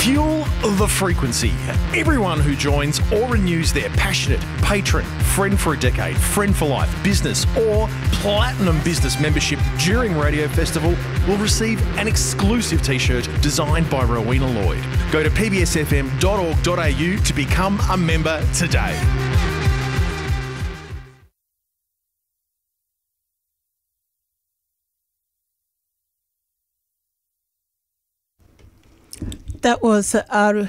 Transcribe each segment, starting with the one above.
Fuel the frequency. Everyone who joins or renews their passionate patron, friend for a decade, friend for life, business or platinum business membership during Radio Festival will receive an exclusive t-shirt designed by Rowena Lloyd. Go to pbsfm.org.au to become a member today. That was Ariel,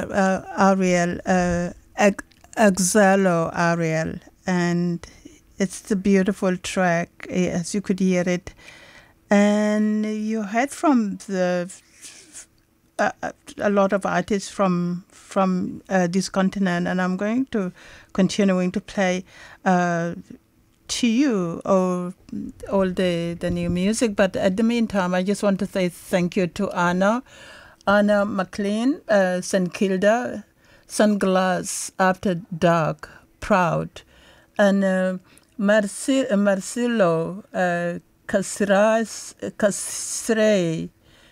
Exalo Ariel, and it's a beautiful track, as you could hear it. And you heard from a lot of artists from this continent, and I'm going to continuing to play to you all the new music. But at the meantime, I just want to say thank you to Anna McLean, St. Kilda, Sunglass After Dark, Proud, and Marcelo Casrey,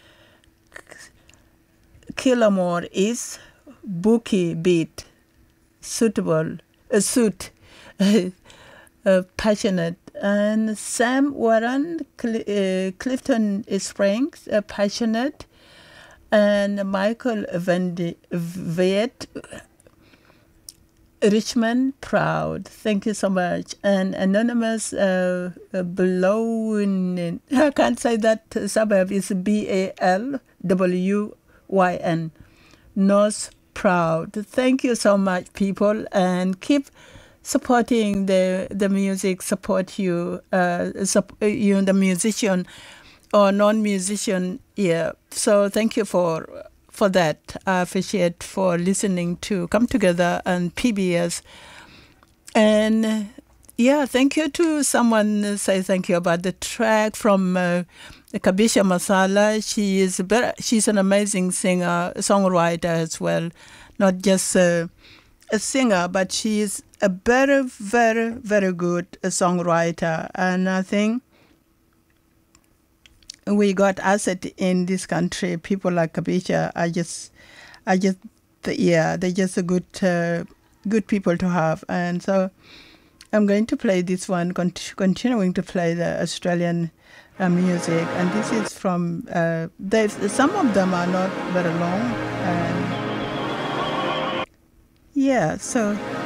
Killamore is Bookie Beat, Suitable, Suit, Passionate, and Sam Warren, Clifton Springs, Passionate, and Michael Viet, Richmond, Proud. Thank you so much. And Anonymous Blowin, I can't say that suburb, is BALWYN, North, Proud. Thank you so much, people, and keep supporting the music, support you, you the musician or non-musician here. So thank you for that. I appreciate for listening to Come Together and PBS. And thank you to someone say thank you about the track from Kabisha Masala. She's an amazing singer, songwriter as well. Not just a singer, but she's a very, very, very good songwriter. And I think we got asset in this country. People like Kabisha they're just a good people to have. And so I'm going to play this one, continuing to play the Australian music. And this is from, some of them are not very long. And so